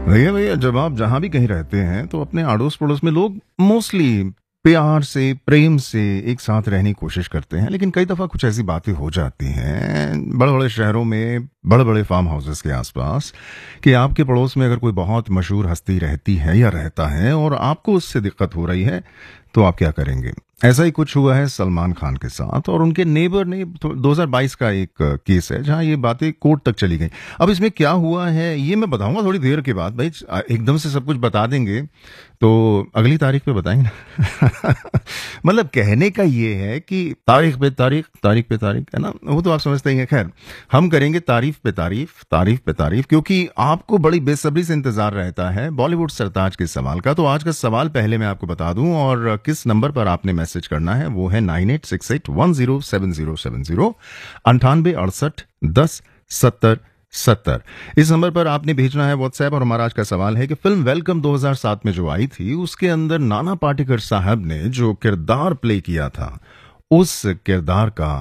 भैया जब आप जहां भी कहीं रहते हैं तो अपने अड़ोस पड़ोस में लोग मोस्टली प्यार से प्रेम से एक साथ रहने की कोशिश करते हैं, लेकिन कई दफा कुछ ऐसी बातें हो जाती हैं बड़े बड़े शहरों में, बड़े बड़े फार्म हाउसेस के आसपास, कि आपके पड़ोस में अगर कोई बहुत मशहूर हस्ती रहती है या रहता है और आपको उससे दिक्कत हो रही है, तो आप क्या करेंगे? ऐसा ही कुछ हुआ है सलमान खान के साथ, और उनके नेबर ने 2022 का एक केस है जहां ये बातें कोर्ट तक चली गई। अब इसमें क्या हुआ है ये मैं बताऊंगा थोड़ी देर के बाद। भाई एकदम से सब कुछ बता देंगे तो अगली तारीख पे बताएंगे ना। मतलब कहने का ये है कि तारीख पे तारीख, तारीख पे तारीख, है ना, वो तो आप समझते ही हैं। खैर, हम करेंगे तारीफ पे तारीफ, तारीफ पे तारीफ, क्योंकि आपको बड़ी बेसब्री से इंतजार रहता है बॉलीवुड सरताज के सवाल का। तो आज का सवाल पहले मैं आपको बता दूं, और किस नंबर पर आपने मैसेज करना है वो है 9868107070, 9868107070। इस नंबर पर आपने भेजना है व्हाट्सएप। और हमारा आज का सवाल है कि फिल्म वेलकम 2007 में जो आई थी उसके अंदर नाना पाटेकर साहब ने जो किरदार प्ले किया था, उस किरदार का